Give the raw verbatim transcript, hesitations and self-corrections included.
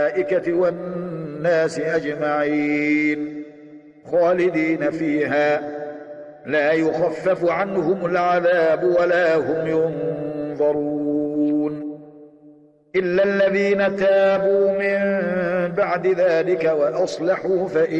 الملائكة والناس أجمعين خالدين فيها لا يخفف عنهم العذاب ولا هم ينظرون إلا الذين تابوا من بعد ذلك وأصلحوا فإن